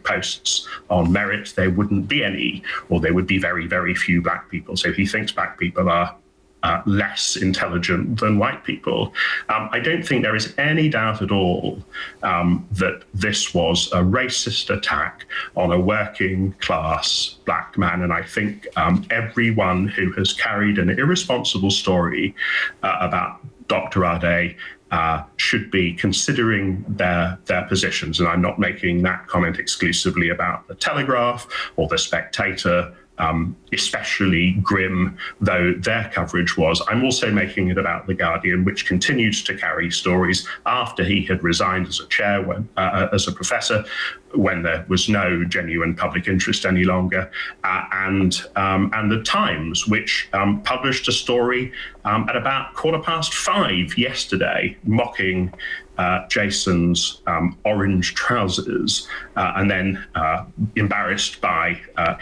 posts on merit, there wouldn't be any, or there would be very, very few black people. So he thinks black people are less intelligent than white people. I don't think there is any doubt at all that this was a racist attack on a working class black man. And I think everyone who has carried an irresponsible story about Dr. Ade should be considering their positions. And I'm not making that comment exclusively about the Telegraph or the Spectator, especially grim though their coverage was. I'm also making it about The Guardian, which continued to carry stories after he had resigned as a chair, as a professor, when there was no genuine public interest any longer, and The Times, which published a story at about 5:15 yesterday, mocking Jason's orange trousers, and then embarrassed by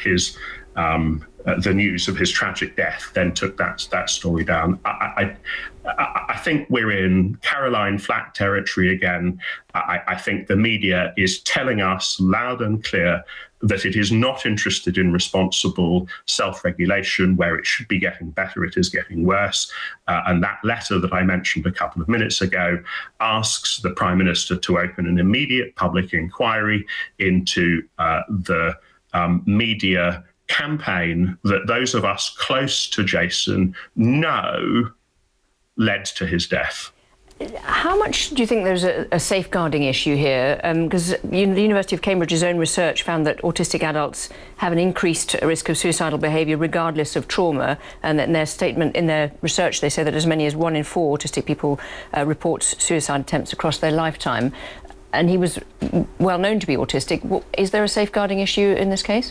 the news of his tragic death, then took that story down. I think we're in Caroline Flack territory again. I think the media is telling us loud and clear that it is not interested in responsible self-regulation. Where it should be getting better, it is getting worse. And that letter that I mentioned a couple of minutes ago asks the Prime Minister to open an immediate public inquiry into the media campaign that those of us close to Jason know led to his death. How much do you think there's a safeguarding issue here? Because the University of Cambridge's own research found that autistic adults have an increased risk of suicidal behaviour regardless of trauma, and that in their research, they say that as many as 1 in 4 autistic people report suicide attempts across their lifetime. And he was well known to be autistic. Is there a safeguarding issue in this case?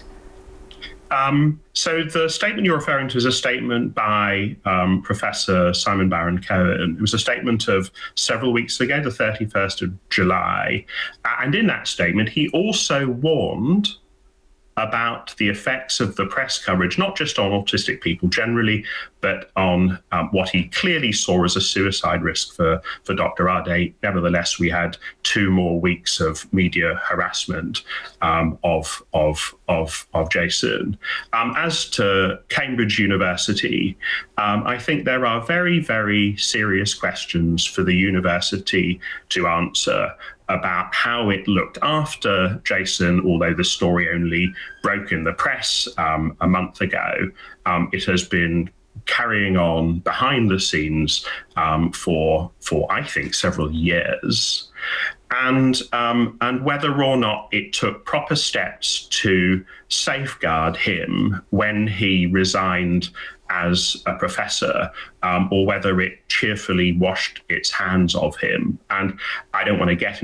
So the statement you're referring to is a statement by Professor Simon Baron-Cohen. It was a statement of several weeks ago, the 31st of July. And in that statement, he also warned about the effects of the press coverage, not just on autistic people generally, but on what he clearly saw as a suicide risk for Dr. Ade. Nevertheless, we had 2 more weeks of media harassment of Jason. As to Cambridge University, I think there are very, very serious questions for the university to answer about how it looked after Jason, although the story only broke in the press a month ago. It has been carrying on behind the scenes for I think several years, and whether or not it took proper steps to safeguard him when he resigned as a professor, or whether it cheerfully washed its hands of him. And I don't want to get